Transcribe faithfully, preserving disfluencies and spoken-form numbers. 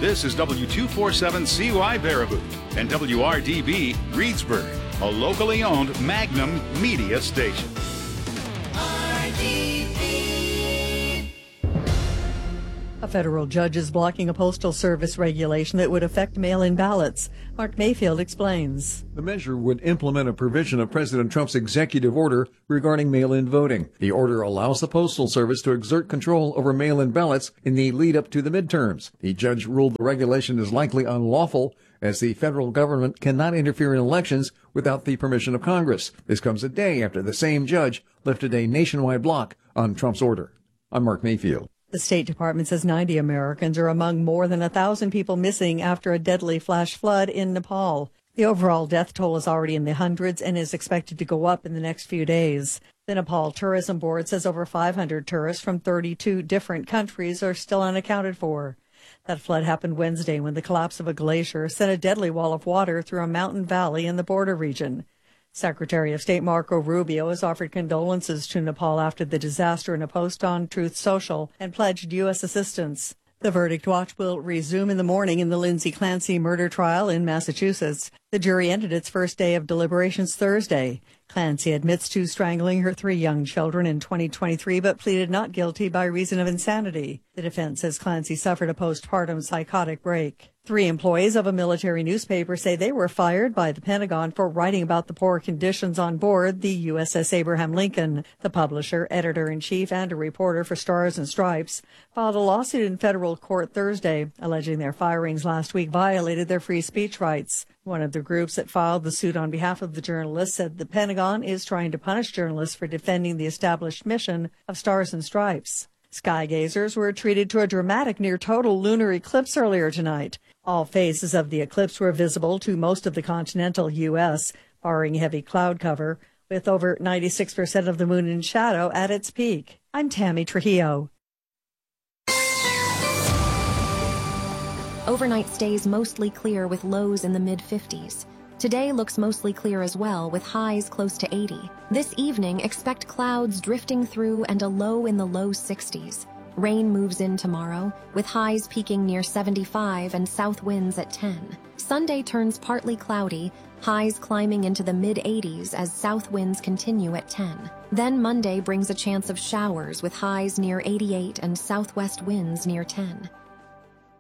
This is W two forty-seven C Y Baraboo and W R D B Reedsburg, a locally owned Magnum media station. A federal judge is blocking a postal service regulation that would affect mail-in ballots. Mark Mayfield explains. The measure would implement a provision of President Trump's executive order regarding mail-in voting. The order allows the Postal Service to exert control over mail-in ballots in the lead-up to the midterms. The judge ruled the regulation is likely unlawful, as the federal government cannot interfere in elections without the permission of Congress. This comes a day after the same judge lifted a nationwide block on Trump's order. I'm Mark Mayfield. The State Department says ninety Americans are among more than one thousand people missing after a deadly flash flood in Nepal. The overall death toll is already in the hundreds and is expected to go up in the next few days. The Nepal Tourism Board says over five hundred tourists from thirty-two different countries are still unaccounted for. That flood happened Wednesday when the collapse of a glacier sent a deadly wall of water through a mountain valley in the border region. Secretary of State Marco Rubio has offered condolences to Nepal after the disaster in a post on Truth Social and pledged U S assistance. The verdict watch will resume in the morning in the Lindsay Clancy murder trial in Massachusetts. The jury ended its first day of deliberations Thursday. Clancy admits to strangling her three young children in twenty twenty-three, but pleaded not guilty by reason of insanity. The defense says Clancy suffered a postpartum psychotic break. Three employees of a military newspaper say they were fired by the Pentagon for writing about the poor conditions on board the U S S Abraham Lincoln. The publisher, editor-in-chief, and a reporter for Stars and Stripes filed a lawsuit in federal court Thursday, alleging their firings last week violated their free speech rights. One of the groups that filed the suit on behalf of the journalists said the Pentagon is trying to punish journalists for defending the established mission of Stars and Stripes. Sky gazers were treated to a dramatic near-total lunar eclipse earlier tonight. All phases of the eclipse were visible to most of the continental U S, barring heavy cloud cover, with over ninety-six percent of the moon in shadow at its peak. I'm Tammy Trujillo. Overnight stays mostly clear with lows in the mid fifties. Today looks mostly clear as well, with highs close to eighty. This evening, expect clouds drifting through and a low in the low sixties. Rain moves in tomorrow, with highs peaking near seventy-five and south winds at ten. Sunday turns partly cloudy, highs climbing into the mid eighties as south winds continue at ten. Then Monday brings a chance of showers with highs near eighty-eight and southwest winds near ten.